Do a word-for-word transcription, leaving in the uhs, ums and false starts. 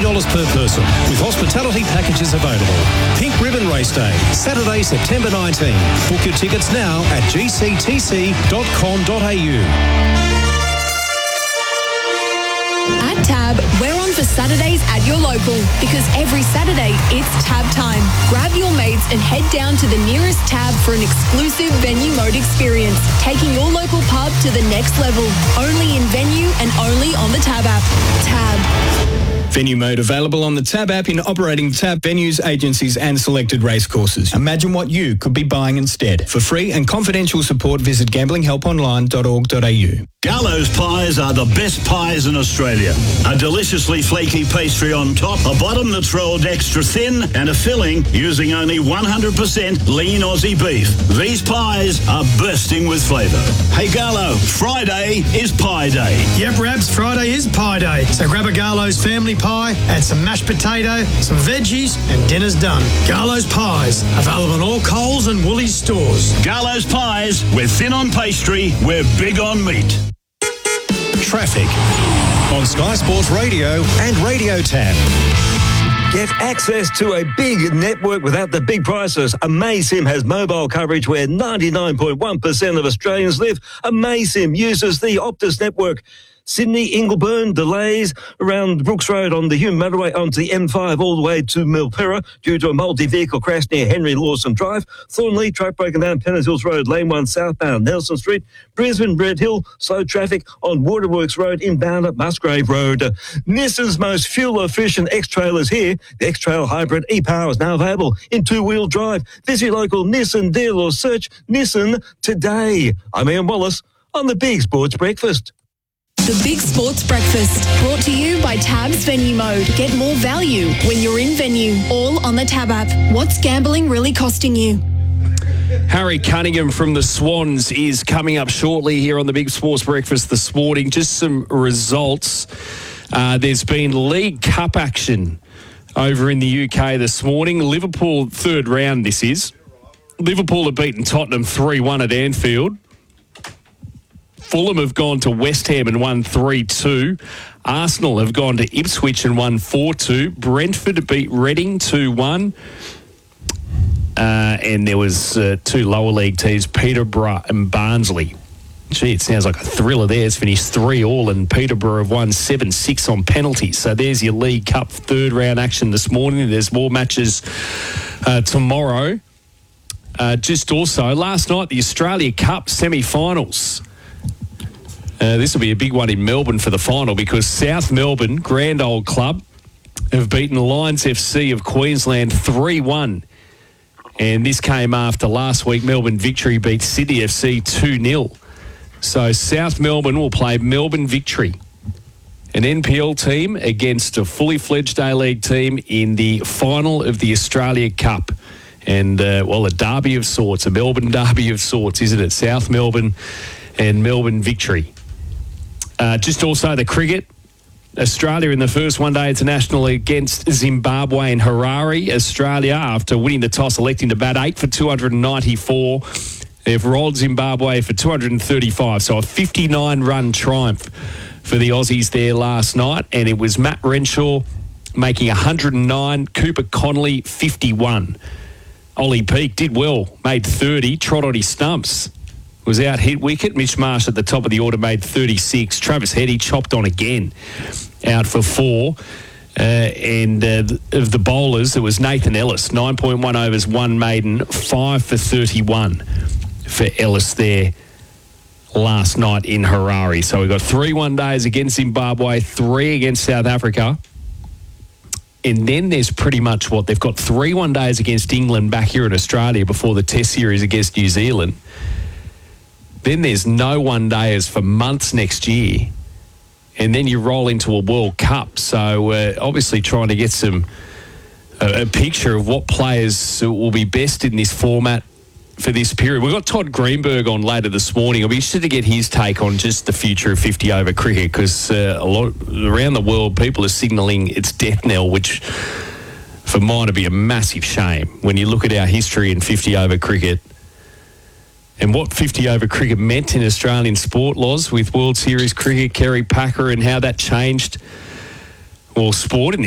dollars per person, with hospitality packages available. Pink Ribbon Race Day, Saturday, September nineteenth. Book your tickets now at g c t c dot com dot a u. At Tab, we're on for Saturdays at your local, because every Saturday it's Tab time. Grab your mates and head down to the nearest Tab for an exclusive venue mode experience, taking your local pub to the next level. Only in venue and only on the Tab app. Tab. Venue mode available on the Tab app in operating Tab venues, agencies and selected racecourses. Imagine what you could be buying instead. For free and confidential support, visit gambling help online dot org dot a u. Gallows pies are the best pies in Australia. A deliciously flaky pastry on top, a bottom that's rolled extra thin, and a filling using only one hundred percent lean Aussie beef. These pies are bursting with flavour. Hey Gallo, Friday is Pie Day. Yep, Rabs, Friday is Pie Day. So grab a Garlo's family pie, add some mashed potato, some veggies, and dinner's done. Garlo's Pies, available in all Coles and Woolies stores. Gallo's Pies, we're thin on pastry, we're big on meat. Traffic on Sky Sports Radio and Radio Tab. Get access to a big network without the big prices. Amaysim has mobile coverage where ninety-nine point one percent of Australians live. Amaysim uses the Optus network. Sydney, Ingleburn, delays around Brooks Road on the Hume motorway onto the M five all the way to Milperra due to a multi-vehicle crash near Henry Lawson Drive. Thornley, truck broken down Pennant Hills Road, lane one southbound Nelson Street. Brisbane, Brett Hill, slow traffic on Waterworks Road inbound at Musgrave Road. Uh, Nissan's most fuel-efficient X-Trail is here. The X-Trail Hybrid e-Power is now available in two-wheel drive. Visit your local Nissan dealer or search Nissan today. I'm Ian Wallace on the Big Sports Breakfast. The Big Sports Breakfast, brought to you by Tab's Venue Mode. Get more value when you're in venue, all on the Tab app. What's gambling really costing you? Harry Cunningham from the Swans is coming up shortly here on the Big Sports Breakfast this morning. Just some results. Uh, there's been League Cup action over in the U K this morning. Liverpool, third round this is. Liverpool have beaten Tottenham three one at Anfield. Fulham have gone to West Ham and won three two. Arsenal have gone to Ipswich and won four two. Brentford beat Reading two one. Uh, and there was uh, two lower league teams, Peterborough and Barnsley. Gee, it sounds like a thriller there. It's finished three all, and Peterborough have won seven six on penalties. So there's your League Cup third round action this morning. There's more matches uh, tomorrow. Uh, just also, last night, the Australia Cup semi-finals. Uh, this will be a big one in Melbourne for the final, because South Melbourne, Grand Old Club, have beaten Lions F C of Queensland three one. And this came after last week Melbourne Victory beat Sydney F C two nil. So South Melbourne will play Melbourne Victory, an N P L team against a fully fledged A-League team in the final of the Australia Cup. And, uh, well, a derby of sorts, a Melbourne derby of sorts, isn't it? South Melbourne and Melbourne Victory. Uh, just also the cricket. Australia in the first one-day international against Zimbabwe in Harare. Australia, after winning the toss, electing to bat eight for two hundred ninety-four. They've rolled Zimbabwe for two hundred thirty-five. So a fifty-nine run triumph for the Aussies there last night. And it was Matt Renshaw making one hundred nine, Cooper Connolly fifty-one. Ollie Peake did well, made thirty, trot on his stumps. Was out hit wicket. Mitch Marsh at the top of the order made thirty-six. Travis Heady chopped on again, out for four. Uh, and uh, of the bowlers, it was Nathan Ellis, nine point one overs, one maiden, five for thirty-one for Ellis there last night in Harare. So we've got three one-days against Zimbabwe, three against South Africa. And then there's pretty much what they've got three one-days against England back here in Australia before the Test series against New Zealand. Then there's no one-dayers for months next year. And then you roll into a World Cup. So uh, obviously trying to get some a, a picture of what players will be best in this format for this period. We've got Todd Greenberg on later this morning. I'll be interested to get his take on just the future of fifty-over cricket, because uh, a lot around the world, people are signalling its death knell, which for mine would be a massive shame when you look at our history in fifty-over cricket. And what fifty-over cricket meant in Australian sport, Loz, with World Series cricket, Kerry Packer, and how that changed, well, sport in